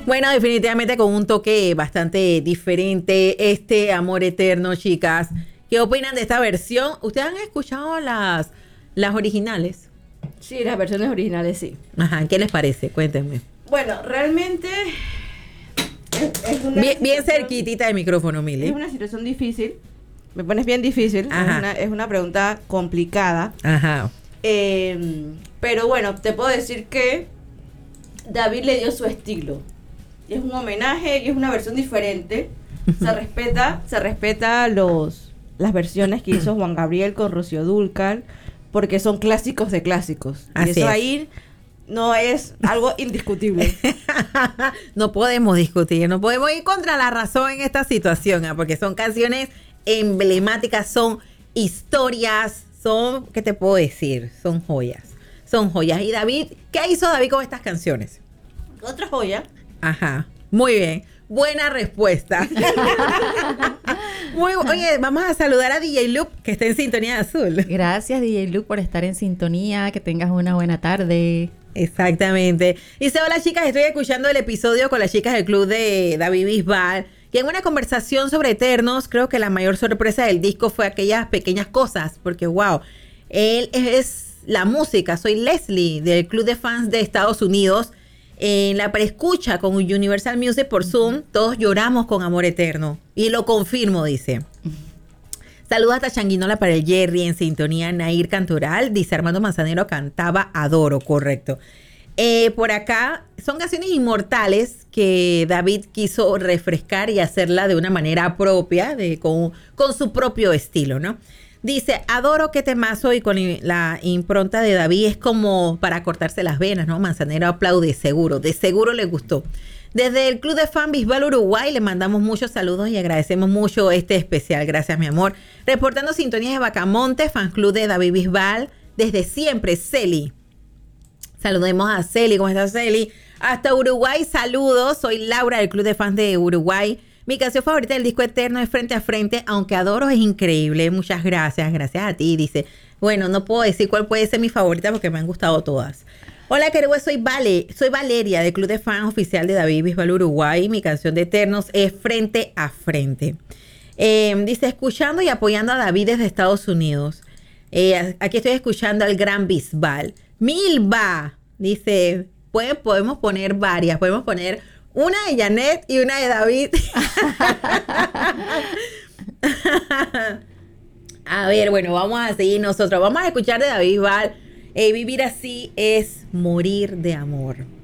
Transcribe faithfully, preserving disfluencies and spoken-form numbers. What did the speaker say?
Bueno, definitivamente con un toque bastante diferente, este Amor Eterno, chicas. ¿Qué opinan de esta versión? ¿Ustedes han escuchado las, las originales? Sí, las versiones originales sí. Ajá, ¿qué les parece? Cuéntenme. Bueno, realmente es, es una Bien, bien situación- cerquitita del micrófono, Mili. Es una situación difícil. Me pones bien difícil. Es Ajá. una, es una pregunta complicada. Ajá. Eh, pero bueno, te puedo decir que David le dio su estilo. Y es un homenaje y es una versión diferente. Se respeta, se respeta los las versiones que hizo Juan Gabriel con Rocío Dúrcal, porque son clásicos de clásicos. Así y eso es. ahí no es algo indiscutible. No podemos discutir, no podemos ir contra la razón en esta situación, ¿ah? Porque son canciones emblemáticas, son historias, son, ¿qué te puedo decir? Son joyas, son joyas. Y David, ¿qué hizo David con estas canciones? Otra joya. Ajá, muy bien, buena respuesta. Muy, oye, vamos a saludar a D J Loop, que está en sintonía de azul. Gracias, D J Luke, por estar en sintonía. Que tengas una buena tarde. Exactamente. Dice, hola chicas, estoy escuchando el episodio con las chicas del club de David Bisbal. Y en una conversación sobre Eternos, creo que la mayor sorpresa del disco fue aquellas pequeñas cosas. Porque, wow, él es la música. Soy Leslie, del club de fans de Estados Unidos. En la preescucha con Universal Music por Zoom, todos lloramos con Amor Eterno. Y lo confirmo, dice. Saludos hasta Changuinola para el Jerry, en sintonía Nair Cantoral. Dice Armando Manzanero, cantaba Adoro, correcto. Eh, por acá son canciones inmortales que David quiso refrescar y hacerla de una manera propia, de, con, con su propio estilo, ¿no? Dice, adoro qué temazo, y con la impronta de David es como para cortarse las venas, ¿no? Manzanero aplaude, seguro, de seguro le gustó. Desde el Club de Fan Bisbal Uruguay le mandamos muchos saludos y agradecemos mucho este especial. Gracias, mi amor. Reportando sintonías de Bacamonte, Fan Club de David Bisbal, desde siempre, Celi. Saludemos a Celi, ¿cómo estás, Celi? Hasta Uruguay, saludos. Soy Laura del Club de Fans de Uruguay. Mi canción favorita del disco Eterno es Frente a Frente, aunque Adoro es increíble. Muchas gracias, gracias a ti. Dice, bueno, no puedo decir cuál puede ser mi favorita porque me han gustado todas. Hola, querido, soy Vale, soy Valeria del Club de Fans Oficial de David Bisbal Uruguay. Mi canción de Eternos es Frente a Frente. Eh, dice, escuchando y apoyando a David desde Estados Unidos. Eh, aquí estoy escuchando al gran Bisbal. Milva, dice, pueden, podemos poner varias, podemos poner una de Janet y una de David. A ver, bueno, vamos a seguir nosotros. Vamos a escuchar de David Bisbal. Eh, vivir así es morir de amor.